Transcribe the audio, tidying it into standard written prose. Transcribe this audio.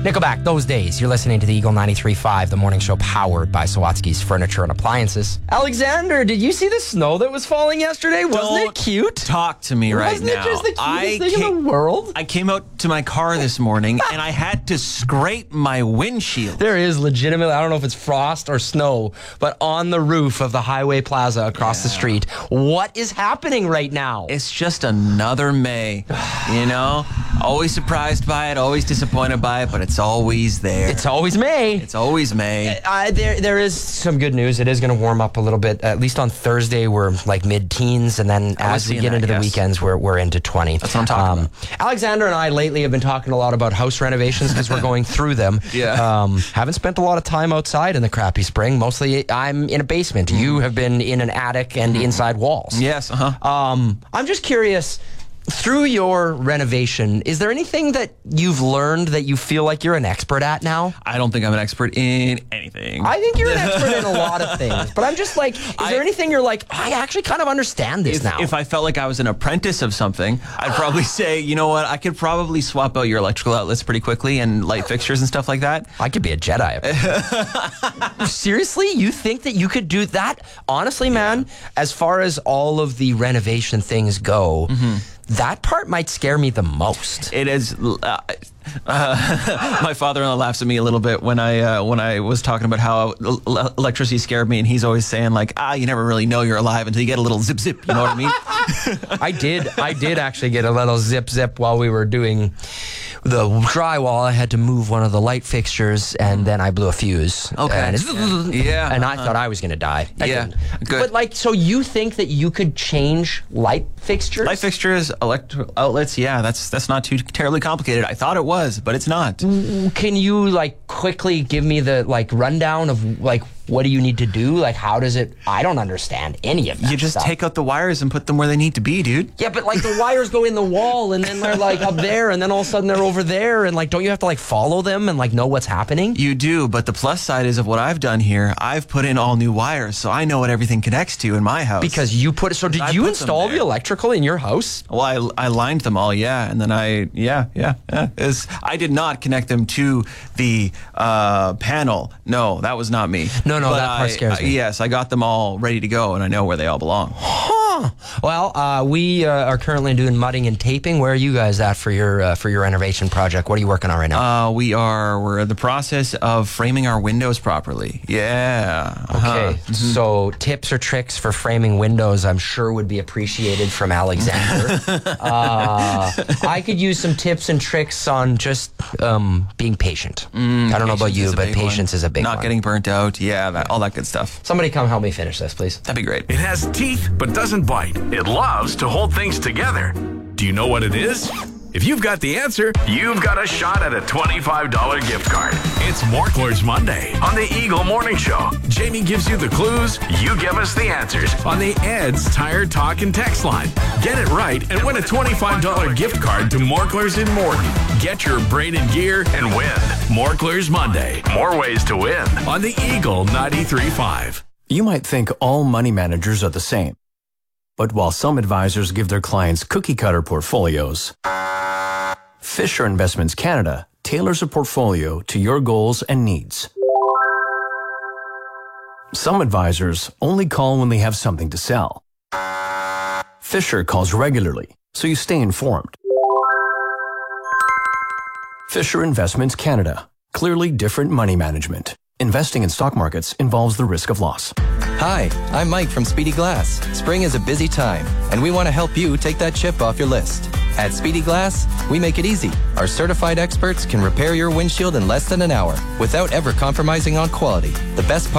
Nickelback, Those Days. You're listening to the Eagle 93.5, the morning show powered by Sawatsky's Furniture and Appliances. Alexander, did you see the snow that was falling yesterday? Wasn't it cute? Talk to me right now. Wasn't it just the cutest thing in the world? I came out to my car this morning and I had to scrape my windshield. There is legitimately, I don't know if it's frost or snow, but on the roof of the Highway Plaza across the street. What is happening right now? It's just another May, you know? Always surprised by it, always disappointed by it, but it's always there. It's always May. It's always May. There is some good news. It is going to warm up a little bit. At least on Thursday, we're like mid-teens, and then as we get into the weekends, we're into 20. That's what I'm talking about. Alexander and I lately have been talking a lot about house renovations because we're going through them. Yeah. Haven't spent a lot of time outside in the crappy spring. Mostly I'm in a basement. You have been in an attic and inside walls. Yes, I'm just curious, through your renovation, is there anything that you've learned that you feel like you're an expert at now? I don't think I'm an expert in anything. I think you're an expert in a lot of things, but I'm just like, is there anything you're like, I actually kind of understand this now? If I felt like I was an apprentice of something, I'd probably say, you know what, I could probably swap out your electrical outlets pretty quickly and light fixtures and stuff like that. I could be a Jedi. Seriously? You think that you could do that? Honestly, man, as far as all of the renovation things go, that part might scare me the most. It is. My father-in-law laughs at me a little bit when I was talking about how electricity scared me, and he's always saying like, you never really know you're alive until you get a little zip zip. You know what I mean? I did actually get a little zip zip while we were doing the drywall. I had to move one of the light fixtures, and then I blew a fuse. Okay. And and I thought I was going to die. Good. But like, so you think that you could change light fixtures? Light fixtures, electrical outlets, yeah, that's not too terribly complicated. I thought it was, but it's not. Can you like quickly give me the like rundown of like, what do you need to do? Like, how does it? I don't understand any of that. You just stuff. take out the wires and put them where they need to be, dude. Yeah, but like the wires go in the wall, and then they're like up there, and then all of a sudden they're over there, and like, don't you have to like follow them and like know what's happening? You do, but the plus side is of what I've done here. I've put in all new wires, so I know what everything connects to in my house. Because you put it. So did you install the electrical in your house? Well, I lined them all, yeah, and then I did not connect them to the panel. No, that was not me. No, that part scares me. Yes, I got them all ready to go, and I know where they all belong. Huh. Well, we are currently doing mudding and taping. Where are you guys at for your renovation project? What are you working on right now? We're in the process of framing our windows properly. Yeah. Okay. So tips or tricks for framing windows, I'm sure, would be appreciated from Alexander. I could use some tips and tricks on just being patient. I don't know about you, but patience is a big one. Not getting burnt out. Yeah, all that good stuff. Somebody come help me finish this, please. That'd be great. It has teeth, but doesn't bite. It loves to hold things together. Do you know what it is? If you've got the answer, you've got a shot at a $25 gift card. It's Morklers Monday on the Eagle Morning Show. Jamie gives you the clues, you give us the answers on the Ed's Tire Talk and Text line. Get it right and win a $25 gift card to Morklers in Morton. Get your braided gear and win. Morklers Monday. More ways to win on the Eagle 93.5. You might think all money managers are the same. But while some advisors give their clients cookie-cutter portfolios, Fisher Investments Canada tailors a portfolio to your goals and needs. Some advisors only call when they have something to sell. Fisher calls regularly, so you stay informed. Fisher Investments Canada. Clearly different money management. Investing in stock markets involves the risk of loss. Hi, I'm Mike from Speedy Glass. Spring is a busy time, and we want to help you take that chip off your list. At Speedy Glass, we make it easy. Our certified experts can repair your windshield in less than an hour without ever compromising on quality. The best part